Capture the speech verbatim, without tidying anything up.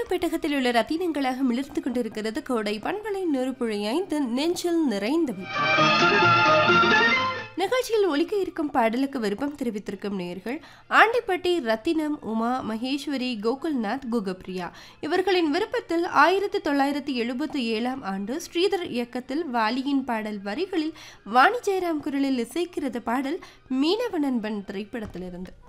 பெட்டகத்தில் உள்ள ரத்தினங்களாக மிளிர்ந்து கொண்டிருக்கிறது கோடை பண்பலை நெருப்புழை ஐந்து நெஞ்சில் நிறைந்தவை. நிகழ்ச்சியில் ஒலிக்க இருக்கும் பாடலுக்கு விருப்பம் தெரிவித்திருக்கும் நேயர்கள் ஆண்டிப்பட்டி ரத்தினம், உமா மகேஸ்வரி, கோகுல்நாத், குகப்பிரியா. இவர்களின் விருப்பத்தில் ஆயிரத்தி தொள்ளாயிரத்தி எழுபத்தி ஏழாம் ஆண்டு ஸ்ரீதர் இயக்கத்தில் வாலியின் பாடல் வரிகளில் வாணி ஜெயராம் குரலில் இசைக்கிறது பாடல் மீனவ நண்பன் திரைப்படத்திலிருந்து.